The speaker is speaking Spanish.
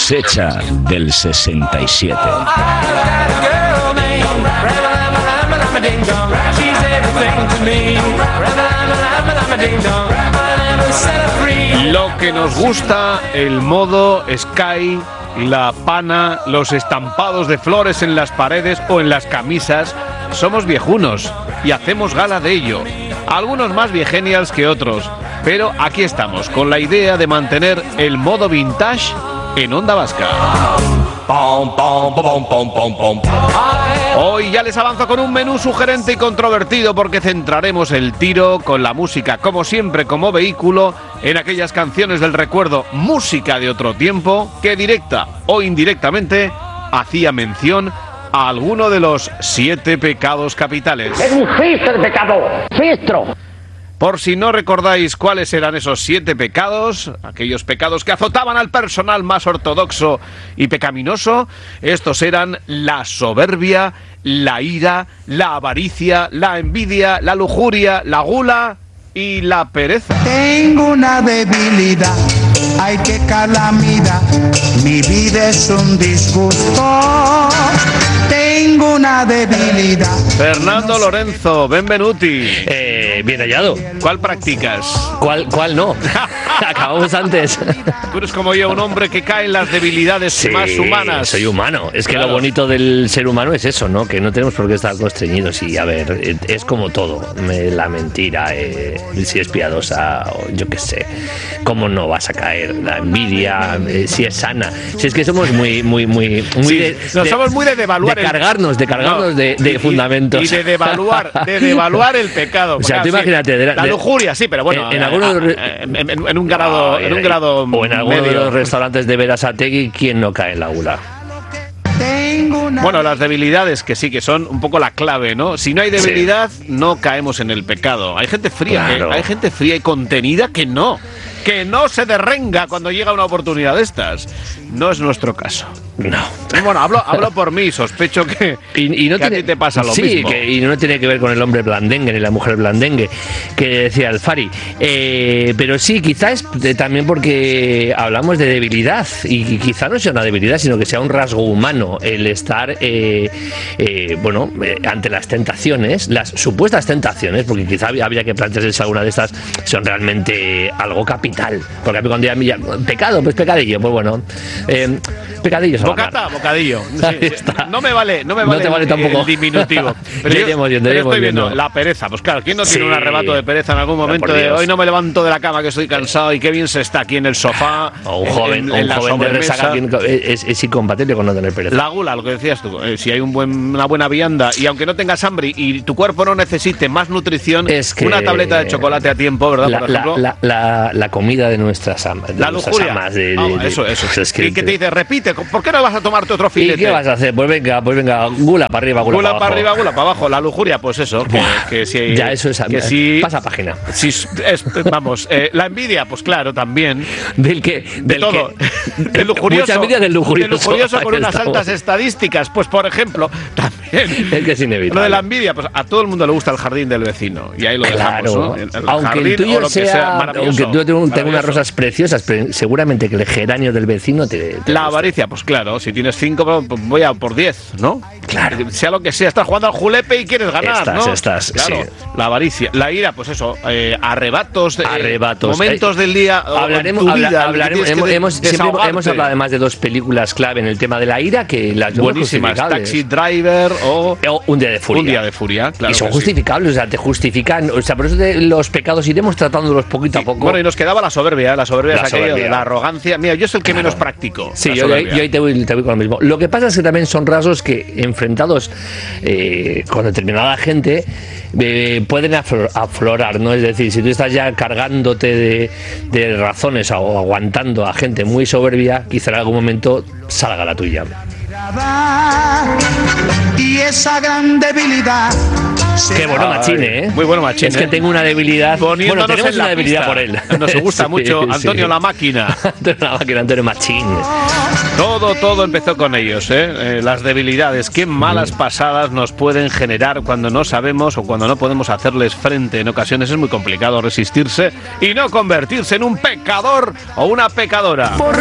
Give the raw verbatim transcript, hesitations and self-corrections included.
cosecha del sesenta y siete. Lo que nos gusta, el modo Sky, la pana, los estampados de flores en las paredes o en las camisas. Somos viejunos y hacemos gala de ello. Algunos más viegenials que otros, pero aquí estamos con la idea de mantener el modo vintage en Onda Vasca. Pom, pom, pom, pom, pom, pom. Hoy ya les avanzo con un menú sugerente y controvertido, porque centraremos el tiro con la música, como siempre, como vehículo en aquellas canciones del recuerdo, música de otro tiempo que directa o indirectamente hacía mención a alguno de los siete pecados capitales. Es un filtro el pecado, filtro. Por si no recordáis cuáles eran esos siete pecados, aquellos pecados que azotaban al personal más ortodoxo y pecaminoso, estos eran la soberbia, la ira, la avaricia, la envidia, la lujuria, la gula y la pereza. Tengo una debilidad, ay qué calamidad, mi vida es un disgusto. Tengo una debilidad. Fernando Lorenzo, benvenuti. Eh, bien hallado. ¿Cuál practicas? ¿Cuál, cuál no? Acabamos antes. Tú eres como yo, un hombre que cae en las debilidades sí, más humanas. Soy humano. Es que claro. Lo bonito del ser humano es eso, ¿no? Que no tenemos por qué estar constreñidos. Y a ver, es como todo. La mentira, eh, si es piadosa, o yo qué sé. ¿Cómo no vas a caer? La envidia, eh, si es sana. Si es que somos muy, muy, muy, muy sí, de, no, de, somos muy de devaluar. De cargarnos, de cargarnos no, de, de y, fundamentos. Y de devaluar, de devaluar el pecado. O sea, tú imagínate. De la, la lujuria, sí, pero bueno. En, en, a, algunos, a, en, en, en un grado. No, en un grado o en alguno medio. De los restaurantes de Berasategui, ¿quién no cae en la gula? Bueno, las debilidades que sí que son un poco la clave, ¿no? Si no hay debilidad, sí. no caemos en el pecado. Hay gente fría, claro. que, hay gente fría y contenida que no, que no se derrenga cuando llega una oportunidad de estas. No es nuestro caso. No. Bueno, hablo, hablo por mí, sospecho que, y, y no que tiene, a ti te pasa lo sí, mismo. Sí, y no tiene que ver con el hombre blandengue ni la mujer blandengue, que decía el Fari. Eh, pero sí, quizás es también porque hablamos de debilidad, y quizá no sea una debilidad, sino que sea un rasgo humano el estar, eh, eh, bueno, eh, ante las tentaciones, las supuestas tentaciones, porque quizá habría que plantearse si alguna de estas son realmente algo capital. Porque cuando ya, ya pecado, pues pecadillo, pues bueno, eh, pecadillo. Bocata, bocadillo. Sí, sí. No me vale, no me vale, no te vale el, tampoco. el diminutivo. Pero yo, viendo, pero estoy viendo, viendo la pereza. Pues claro, ¿quién no sí. tiene un arrebato de pereza en algún momento no, de hoy no me levanto de la cama que estoy cansado y qué bien se está aquí en el sofá? O un joven, en, en, en un joven de resaca es, es incompatible con no tener pereza. La gula, lo que decías tú, eh, si hay un buen, una buena vianda y aunque no tengas hambre y tu cuerpo no necesite más nutrición, es que una tableta de chocolate a tiempo, ¿verdad? La, por ejemplo. La, la, la, la comida de nuestras amas. De la nuestras lujuria. Amas de, de, oh, de, eso, eso. Es que, y que te dice, repite, ¿por qué no vas a tomarte otro filete? ¿Y qué vas a hacer? Pues venga, pues venga, gula para arriba, gula, gula para, para abajo. arriba, gula para abajo. La lujuria, pues eso. Que, que si, ya eso es. Que si, pasa página. Si es, vamos, eh, la envidia, pues claro, también. Del que. De del todo. Que, del lujurioso. Mucha envidia del lujurioso. Del lujurioso con unas estamos. altas estadísticas. Pues por ejemplo, también. Es que es inevitable. Lo de la envidia, pues a todo el mundo le gusta el jardín del vecino. Y ahí lo claro. dejamos, ¿no? El, el aunque jardín, el tuyo o lo sea, que sea maravilloso. aunque tú tengas unas rosas preciosas, pero seguramente que el geranio del vecino te. te la gusta. avaricia, pues claro, si tienes cinco, pues voy a por diez, ¿no? Claro. Sea lo que sea, estás jugando al julepe y quieres ganar, estás, ¿no? Estás, claro. Sí. La avaricia, la ira, pues eso, eh, arrebatos, eh, arrebatos, momentos eh, del día. Hablaremos, tu vida, habla, hablaremos hemos, hemos, siempre hemos hablado además de dos películas clave en el tema de la ira que las buenísimas, Taxi Driver o, o Un día de furia. Un día de furia, claro. Y son que justificables, sí. o sea, te justifican, o sea, por eso de los pecados iremos tratándolos poquito sí. a poco. Bueno, y nos quedaba la soberbia, la soberbia, la, es aquello, soberbia. la arrogancia. Mira, yo soy el que claro. menos practico. Sí, yo, yo ahí te voy, te voy con lo mismo. Lo que pasa es que también son rasgos que enfrentados eh, con determinada gente eh, pueden aflor, aflorar, ¿no? Es decir, si tú estás ya cargándote de, de razones o aguantando a gente muy soberbia, quizá en algún momento salga la tuya. Y esa gran debilidad. Qué bueno Machine, ¿eh? Muy bueno Machine. Es que ¿eh? tengo una debilidad. Poniéndonos bueno, tenemos en la una debilidad pista. por él. Nos gusta sí, mucho Antonio sí. la Máquina. Antonio la Máquina, Antonio Machine. Todo, todo empezó con ellos, ¿eh? Eh, las debilidades. Qué malas pasadas nos pueden generar cuando no sabemos o cuando no podemos hacerles frente. En ocasiones es muy complicado resistirse y no convertirse en un pecador o una pecadora. Por